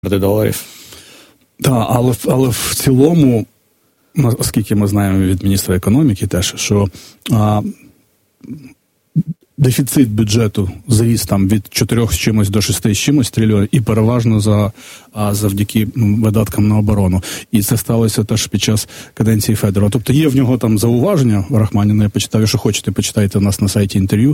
доларів. Так, але в цілому, оскільки ми знаємо від міністра економіки теж, що дефіцит бюджету зріс там від 4 з чимось до 6 з чимось трильйонів, і переважно завдяки видаткам на оборону. І це сталося теж під час каденції Федорова. Тобто є в нього там зауваження, Рахманіна, я почитав, якщо хочете, почитайте у нас на сайті інтерв'ю.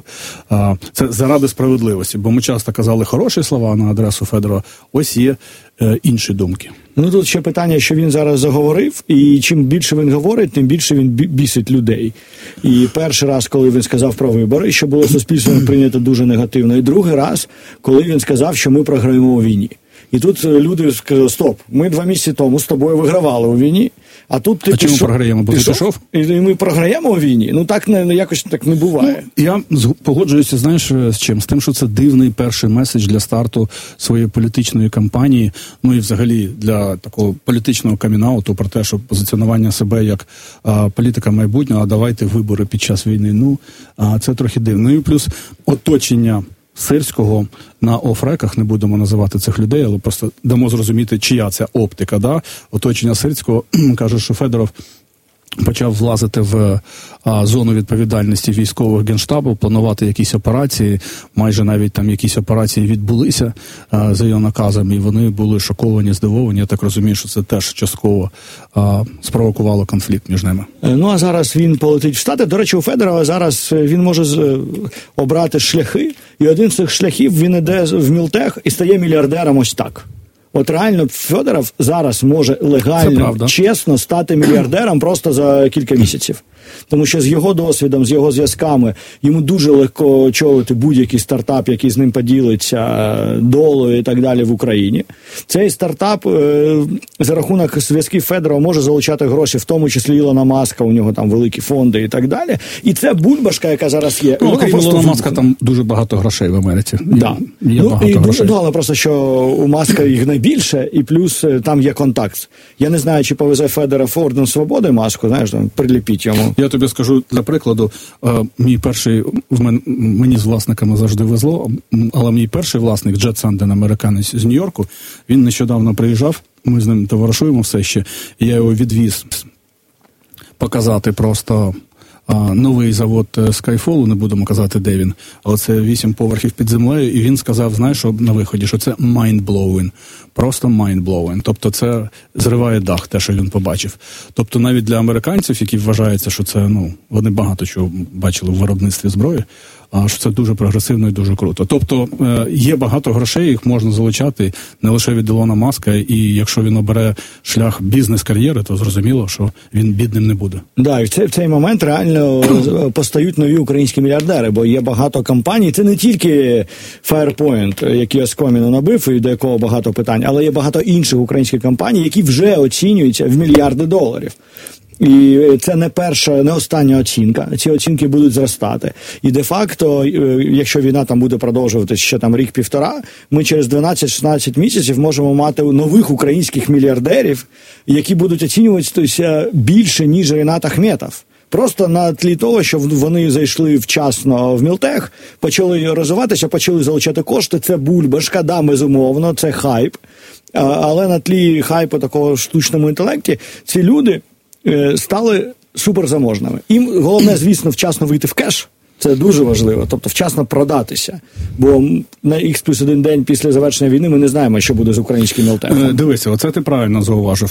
Це заради справедливості, бо ми часто казали хороші слова на адресу Федорова, ось є інші думки. Ну, тут ще питання, що він зараз заговорив, і чим більше він говорить, тим більше він бісить людей. І перший раз, коли він сказав про вибори, що було суспільством прийнято дуже негативно, і другий раз, коли він сказав, що ми програємо у війні. І тут люди сказали, стоп, ми 2 місяці тому з тобою вигравали у війні, а тут ти чому програємо? Бо ти пішов? І ми програємо у війні? Ну, так якось так не буває. Ну, я погоджуюся, знаєш, з чим? З тим, що це дивний перший меседж для старту своєї політичної кампанії, ну і взагалі для такого політичного камін-ауту про те, що позиціонування себе як політика майбутнього, а давайте вибори під час війни. Ну, це трохи дивно. Ну і плюс оточення Сирського на офреках, не будемо називати цих людей, але просто дамо зрозуміти, чия це оптика, да? Оточення Сирського каже, що Федоров почав влазити в зону відповідальності військових генштабів, планувати якісь операції, майже навіть там якісь операції відбулися за його наказами, і вони були шоковані, здивовані. Я так розумію, що це теж частково спровокувало конфлікт між ними. Ну, а зараз він полетить в Штати. До речі, у Федорова зараз він може обрати шляхи, і один з цих шляхів він іде в Мілтех і стає мільярдером ось так. От реально Федоров зараз може легально, чесно стати мільярдером просто за кілька місяців. Тому що з його досвідом, з його зв'язками, йому дуже легко очолити будь-який стартап, який з ним поділиться долею і так далі в Україні. Цей стартап за рахунок зв'язків Федорова може залучати гроші, в тому числі Ілона Маска, у нього там великі фонди і так далі. І це бульбашка, яка зараз є. Ну, окрім Ілона Маска, там дуже багато грошей в Америці. Да. Є багато грошей. Але просто, що у Маска їх найбільше, і плюс там є контакт. Я не знаю, чи повезе Федоров Орден Свободи Маску, знаєш, там, приліпіть йому. Я тобі скажу, для прикладу, мій перший, мені з власниками завжди везло, але мій перший власник, Джет Санден, американець з Нью-Йорку, він нещодавно приїжджав, ми з ним товаришуємо все ще, і я його відвіз показати просто новий завод Skyfall, не будемо казати, де він, але це 8 поверхів під землею, і він сказав, знаєш, що на виході, що це mind-blowing, просто mind-blowing, тобто це зриває дах, те, що він побачив. Тобто навіть для американців, які вважаються, що це, вони багато чого бачили в виробництві зброї, що це дуже прогресивно і дуже круто. Тобто є багато грошей, їх можна залучати не лише від Ілона Маска, і якщо він обере шлях бізнес-кар'єри, то зрозуміло, що він бідним не буде. Да, і в цей момент реально постають нові українські мільярдери, бо є багато компаній, це не тільки Firepoint, який Оскоміна набив, і до якого багато питань, але є багато інших українських компаній, які вже оцінюються в мільярди доларів. І це не остання оцінка. Ці оцінки будуть зростати. І де-факто, якщо війна там буде продовжуватися ще там рік-півтора, ми через 12-16 місяців можемо мати нових українських мільярдерів, які будуть оцінюватися більше, ніж Рінат Ахметов. Просто на тлі того, що вони зайшли вчасно в Мілтех, почали розвиватися, почали залучати кошти. Це бульбашка, да, безумовно, це хайп. Але на тлі хайпу такого в штучному інтелекті ці люди стали суперзаможними. Їм головне, звісно, вчасно вийти в кеш. Це дуже важливо, тобто вчасно продатися. Бо на X+1 день після завершення війни ми не знаємо, що буде з українським Мілтехом. Дивися, оце ти правильно зауважив.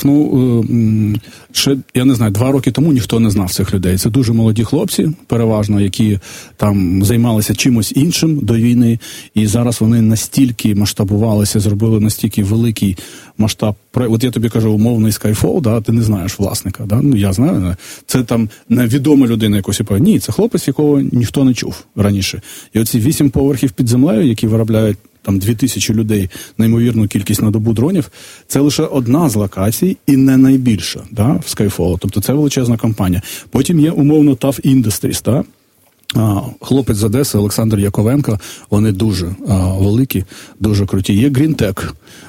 Ще, я не знаю, 2 роки тому ніхто не знав цих людей. Це дуже молоді хлопці, переважно, які там займалися чимось іншим до війни, і зараз вони настільки масштабувалися, зробили настільки великий масштаб. От я тобі кажу, умовний Skyfall, да, ти не знаєш власника, да? Ну, я знаю, це там невідома людина якось, ні, це хлопець, якого ніхто не чув раніше. І оці 8 поверхів під землею, які виробляють там 2000 людей, неймовірну кількість на добу дронів, це лише одна з локацій і не найбільша, да, в Skyfall. Тобто це величезна компанія. Потім є умовно Tough Industries, да? Хлопець з Одеси, Олександр Яковенко, вони дуже великі, дуже круті. Є Green Tech,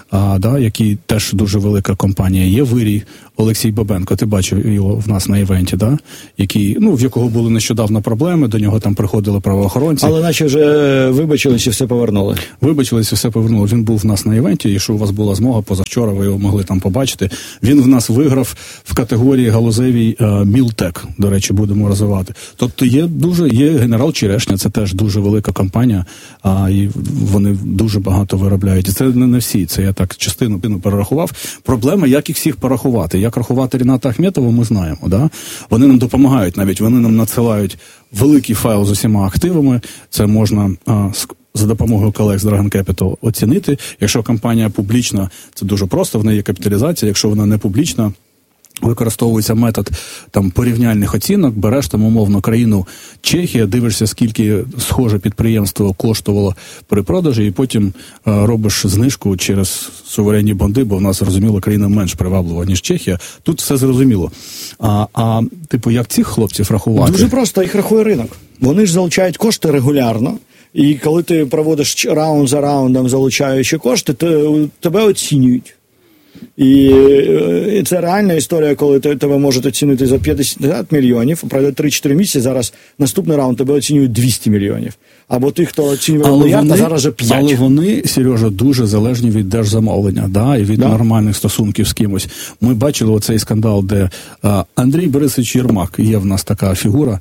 який теж дуже велика компанія. Є Вирій, Олексій Бабенко, ти бачив його в нас на івенті, який, в якого були нещодавно проблеми, до нього там приходили правоохоронці. Але наче вже вибачились і все повернули. Вибачились і все повернули. Він був в нас на івенті, і що у вас була змога позавчора, ви його могли там побачити. Він в нас виграв в категорії галузевій Мілтек, до речі, будемо розвивати. Тобто є Генерал Черешня, це теж дуже велика компанія, і вони дуже багато виробляють. І це не всі, це я так частину перерахував. Проблема, як їх всіх порахувати. Як рахувати Ріната Ахметова, ми знаємо. Да? Вони нам допомагають навіть, вони нам надсилають великий файл з усіма активами. Це можна за допомогою колег з Dragon Capital оцінити. Якщо компанія публічна, це дуже просто, в неї є капіталізація. Якщо вона не публічна, використовується метод порівняльних оцінок, береш умовно країну Чехія, дивишся, скільки схоже підприємство коштувало при продажі, і потім робиш знижку через суверенні бонди, бо в нас, зрозуміло, країна менш приваблива, ніж Чехія. Тут все зрозуміло. Як цих хлопців рахувати? Дуже просто, їх рахує ринок. Вони ж залучають кошти регулярно, і коли ти проводиш раунд за раундом, залучаючи кошти, то тебе оцінюють. І це реальна історія, коли тебе можуть оцінити за 50 мільйонів, пройде 3-4 місяці, зараз наступний раунд тебе оцінюють 200 мільйонів. Або тих, хто оцінював мільярд, а зараз вже 5. Але вони, Сережа, дуже залежні від держзамовлення, і від нормальних стосунків з кимось. Ми бачили оцей скандал, де Андрій Борисович Єрмак, є в нас така фігура,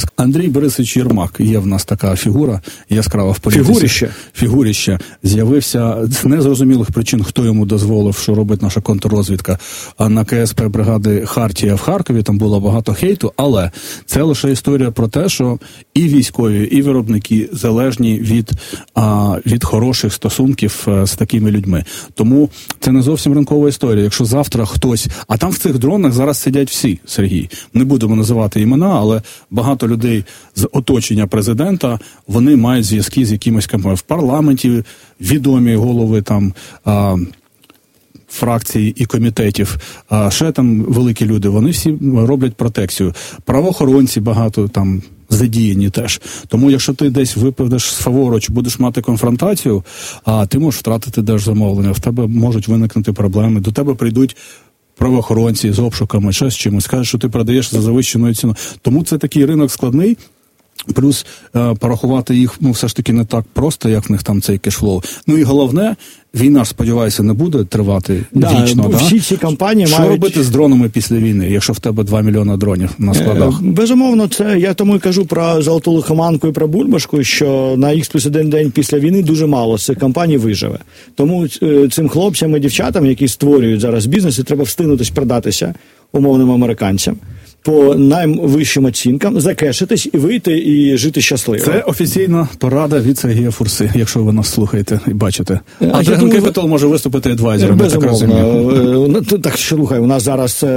яскрава в політиці. Фігуріще. З'явився з незрозумілих причин, хто йому дозволив, що робить наша контррозвідка. А на КСП бригади Хартія в Харкові там було багато хейту, але це лише історія про те, що і військові, і виробники залежні від хороших стосунків з такими людьми. Тому це не зовсім ринкова історія. Якщо завтра хтось... А там в цих дронах зараз сидять всі, Сергій. Не будемо називати імена, але багато людей з оточення президента, вони мають зв'язки з якимось компаніями. В парламенті відомі голови фракцій і комітетів, ще великі люди, вони всі роблять протекцію. Правоохоронці багато задіяні теж. Тому якщо ти десь випадеш з фавору, чи будеш мати конфронтацію, ти можеш втратити держзамовлення, в тебе можуть виникнути проблеми, до тебе прийдуть правоохоронці з обшуками, ще з чимось, скажуть, що ти продаєш за завищеною ціною. Тому це такий ринок складний. Плюс порахувати їх, все ж таки не так просто, як в них цей кешфлоу. І головне, війна, сподіваюся, не буде тривати вічно. Всі ці компанії Що робити з дронами після війни, якщо в тебе 2 мільйони дронів на складах? Безумовно, це я тому і кажу про золоту лихоманку і про бульбашку, що на X+1 день після війни дуже мало з цих компаній виживе. Тому цим хлопцям і дівчатам, які створюють зараз бізнеси, треба встигнутись продатися умовним американцям по найвищим оцінкам, закешитись і вийти, і жити щасливо. Це офіційна порада від Сергія Фурси, якщо ви нас слухаєте і бачите. А Dragon Capital може виступити адвайзером, я так розумію. Так, слухай, у нас зараз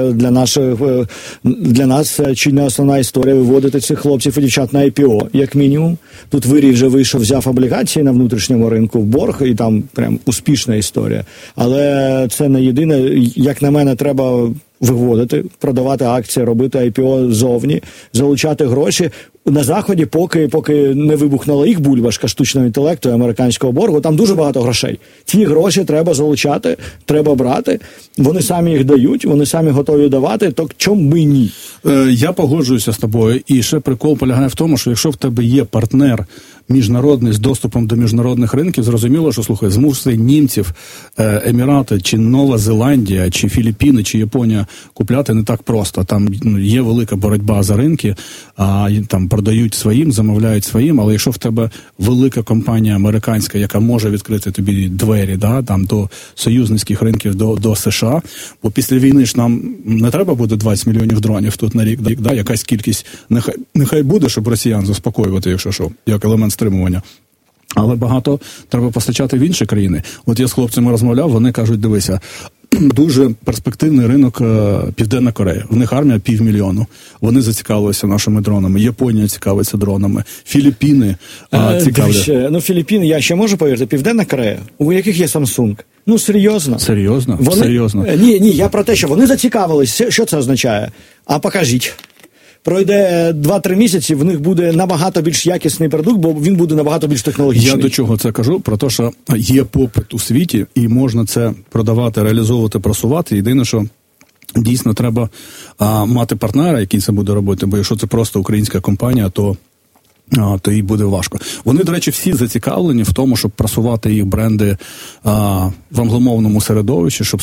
для нас чи не основна історія виводити цих хлопців і дівчат на IPO, як мінімум. Тут Вирій вже вийшов, взяв облігації на внутрішньому ринку в борг, і там прям успішна історія. Але це не єдине, як на мене, треба виводити, продавати акції, робити IPO ззовні, залучати гроші. На Заході, поки не вибухнула їх бульбашка штучного інтелекту і американського боргу, там дуже багато грошей. Ці гроші треба залучати, треба брати. Вони самі їх дають, вони самі готові давати, то чому ми ні? Я погоджуюся з тобою. І ще прикол полягає в тому, що якщо в тебе є партнер міжнародний з доступом до міжнародних ринків, зрозуміло, що, слухай, змусити німців, Емірати, чи Нова Зеландія, чи Філіппіни, чи Японія купляти не так просто. Там є велика боротьба за ринки, там продають своїм, замовляють своїм, але якщо в тебе велика компанія американська, яка може відкрити тобі двері, до союзницьких ринків, до США, бо після війни ж нам не треба буде 20 мільйонів дронів тут на рік, якась кількість нехай буде, щоб росіян заспокоювати, якщо що, як елемент стримування. Але багато треба постачати в інші країни. От я з хлопцями розмовляв, вони кажуть, дивися, дуже перспективний ринок Південна Корея. В них армія 500 000. Вони зацікавилися нашими дронами. Японія цікавиться дронами. Філіппіни цікавляться. Філіппіни, я ще можу повірити. Південна Корея, у яких є Samsung. Серйозно? Серйозно? Ні, я про те, що вони зацікавились. Що це означає? А покажіть. пройде 2-3 місяці, в них буде набагато більш якісний продукт, бо він буде набагато більш технологічний. Я до чого це кажу? Про те, що є попит у світі, і можна це продавати, реалізовувати, просувати. Єдине, що дійсно треба мати партнера, який це буде робити, бо якщо це просто українська компанія, то їй буде важко. Вони, до речі, всі зацікавлені в тому, щоб просувати їх бренди в англомовному середовищі, щоб